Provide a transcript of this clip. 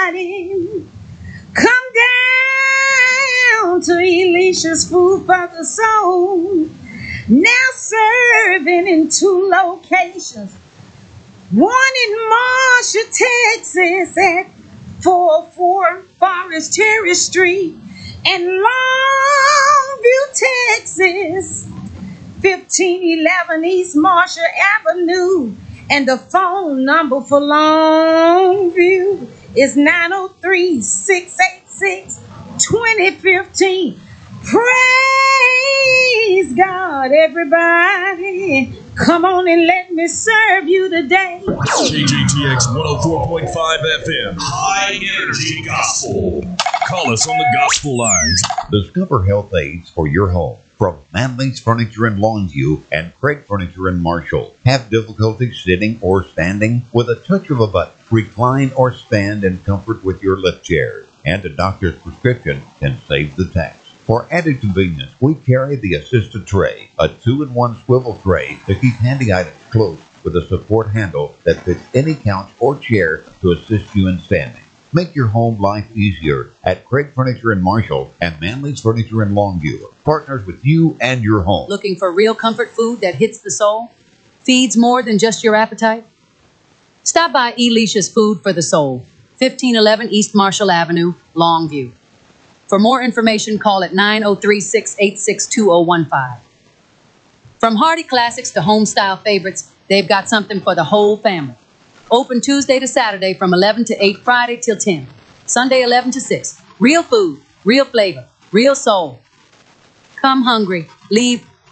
everybody. Come down to Alicia's Food for the Soul. Now serving in 2 locations. One in Marshall, Texas at 404 Forest Terrace Street, and Longview, Texas, 1511 East Marshall Avenue. And the phone number for Longview is 903-686-2015. Praise God, everybody. Come on and let me serve you today. KJTX 104.5 FM, High Energy Gospel. Call us on the gospel lines. Discover health aids for your home from Manley's Furniture in Longview and Craig Furniture in Marshall. Have difficulty sitting or standing? With a touch of a button, recline or stand in comfort with your lift chairs. And a doctor's prescription can save the tax. For added convenience, we carry the assisted tray, a 2-in-1 swivel tray to keep handy items close with a support handle that fits any couch or chair to assist you in standing. Make your home life easier at Craig Furniture in Marshall and Manley's Furniture in Longview. Partners with you and your home. Looking for real comfort food that hits the soul? Feeds more than just your appetite? Stop by Alicia's Food for the Soul, 1511 East Marshall Avenue, Longview. For more information, call at 903-686-2015. From hearty classics to home-style favorites, they've got something for the whole family. Open Tuesday to Saturday from 11 to 8, Friday till 10. Sunday 11 to 6. Real food, real flavor, real soul. Come hungry, leave